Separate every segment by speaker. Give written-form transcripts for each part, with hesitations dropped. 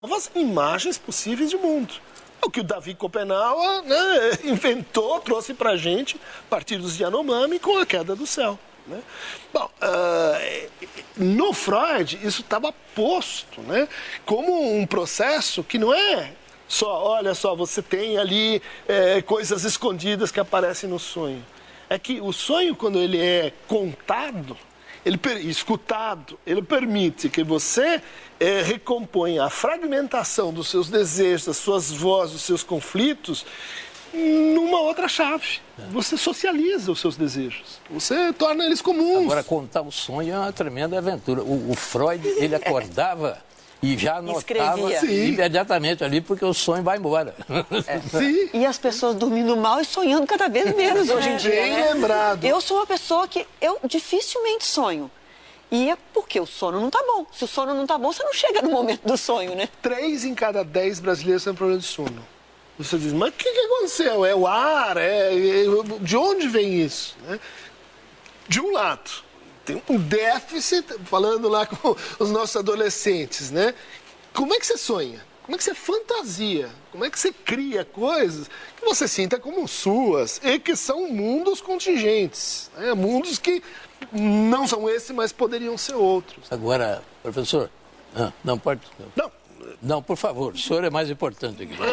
Speaker 1: novas imagens possíveis de mundo. É o que o Davi Copenhague, né, inventou, trouxe para a gente, a partir dos Yanomami, com a queda do céu. Né? Bom, no Freud, isso estava posto, né, como um processo que não é só, olha só, você tem ali coisas escondidas que aparecem no sonho. É que o sonho, quando ele é contado, escutado, ele permite que você recomponha a fragmentação dos seus desejos, das suas vozes, dos seus conflitos, numa outra chave. Você socializa os seus desejos, você torna eles comuns.
Speaker 2: Agora, contar o sonho é uma tremenda aventura. O Freud, ele acordava e já anotava imediatamente ali, porque o sonho vai embora.
Speaker 1: Sim.
Speaker 3: E as pessoas dormindo mal e sonhando cada vez menos hoje em dia.
Speaker 1: Bem lembrado.
Speaker 3: Eu sou uma pessoa que eu dificilmente sonho. E é porque o sono não tá bom. Se o sono não tá bom, você não chega no momento do sonho, né?
Speaker 1: 3 em cada 10 brasileiros têm problema de sono. Você diz, mas o que aconteceu? É o ar? De onde vem isso? Né? De um lado, tem um déficit, falando lá com os nossos adolescentes, né? Como é que você sonha? Como é que você fantasia? Como é que você cria coisas que você sinta como suas e que são mundos contingentes, né? Mundos que não são esses, mas poderiam ser outros.
Speaker 2: Agora, professor, não pode...
Speaker 1: Não.
Speaker 2: Não, por favor, o senhor é mais importante aqui.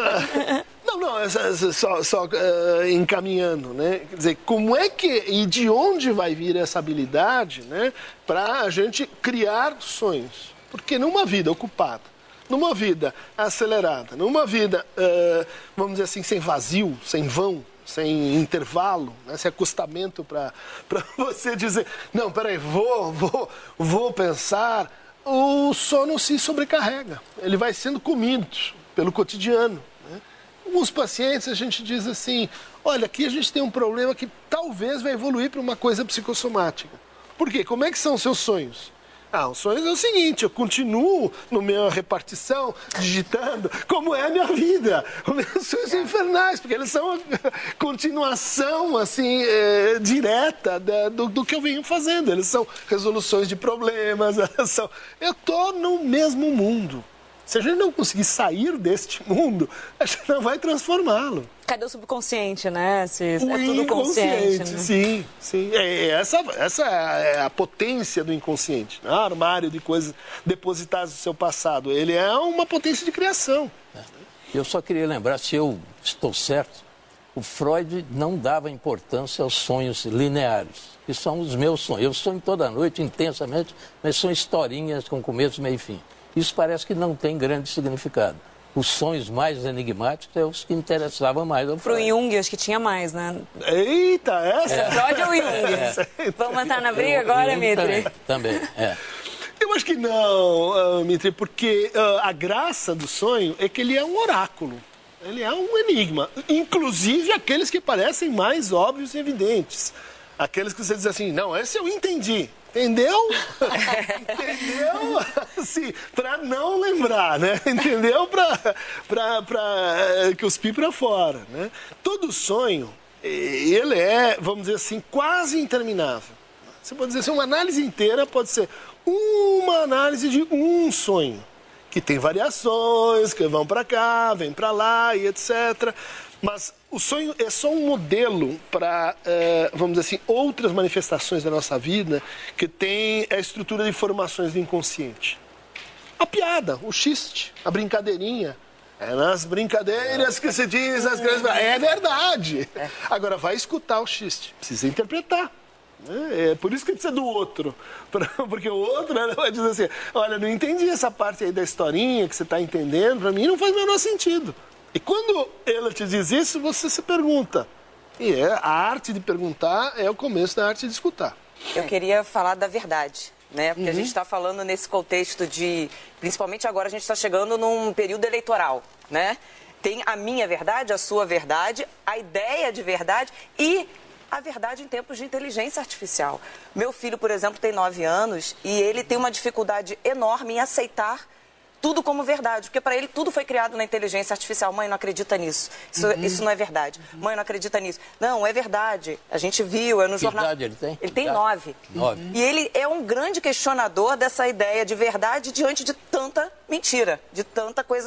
Speaker 1: Só encaminhando, né? Quer dizer, como é que e de onde vai vir essa habilidade, né, para a gente criar sonhos? Porque numa vida ocupada, numa vida acelerada, numa vida, vamos dizer assim, sem vazio, sem vão, sem intervalo, né, sem acostamento para você dizer, não, peraí, vou pensar, o sono se sobrecarrega, ele vai sendo comido pelo cotidiano. Alguns pacientes a gente diz assim, olha, aqui a gente tem um problema que talvez vai evoluir para uma coisa psicossomática. Por quê? Como é que são os seus sonhos? Os sonhos é o seguinte, eu continuo na minha repartição, digitando, como é a minha vida. Os meus sonhos são infernais, porque eles são a continuação, assim, direta do que eu venho fazendo. Eles são resoluções de problemas, eu estou no mesmo mundo. Se a gente não conseguir sair deste mundo, a gente não vai transformá-lo.
Speaker 4: Cadê o subconsciente, né? É tudo consciente, né?
Speaker 1: Sim. Essa é a potência do inconsciente. Né? O armário de coisas depositadas do seu passado. Ele é uma potência de criação.
Speaker 2: Eu só queria lembrar, se eu estou certo, o Freud não dava importância aos sonhos lineares, que são os meus sonhos. Eu sonho toda noite, intensamente, mas são historinhas com começo, meio e fim. Isso parece que não tem grande significado. Os sonhos mais enigmáticos é os que interessavam mais ao Freud.
Speaker 4: Pro Jung, acho que tinha mais, né?
Speaker 1: Eita, essa...
Speaker 4: Freud ou Jung? Vamos entrar na briga agora, Mitri?
Speaker 2: Também.
Speaker 1: Eu acho que não, Mitri, porque a graça do sonho é que ele é um oráculo. Ele é um enigma. Inclusive aqueles que parecem mais óbvios e evidentes. Aqueles que você diz assim, não, esse eu entendi. Entendeu? Entendeu? Assim, para não lembrar, né? Entendeu? Para cuspir para fora, né? Todo sonho, ele é, vamos dizer assim, quase interminável. Você pode dizer assim, uma análise inteira pode ser uma análise de um sonho, que tem variações, que vão para cá, vem para lá e etc. Mas o sonho é só um modelo para, vamos dizer assim, outras manifestações da nossa vida que tem a estrutura de informações do inconsciente. A piada, o xiste, a brincadeirinha. É nas brincadeiras que se diz as grandes... É verdade. Agora, vai escutar o xiste. Precisa interpretar. É por isso que precisa do outro. Porque o outro vai dizer assim, olha, não entendi essa parte aí da historinha que você está entendendo, para mim não faz o menor sentido. E quando ela te diz isso, você se pergunta. E a arte de perguntar é o começo da arte de escutar.
Speaker 5: Eu queria falar da verdade, né? Porque a gente está falando nesse contexto de... Principalmente agora a gente está chegando num período eleitoral, né? Tem a minha verdade, a sua verdade, a ideia de verdade e a verdade em tempos de inteligência artificial. Meu filho, por exemplo, tem 9 anos e ele tem uma dificuldade enorme em aceitar tudo como verdade, porque para ele tudo foi criado na inteligência artificial. Mãe, não acredita nisso. Isso não é verdade. Mãe, não acredita nisso. Não, é verdade. A gente viu, é no jornal.
Speaker 2: Que idade ele tem?
Speaker 5: Ele tem 9. E ele é um grande questionador dessa ideia de verdade diante de tanta mentira, de tanta coisa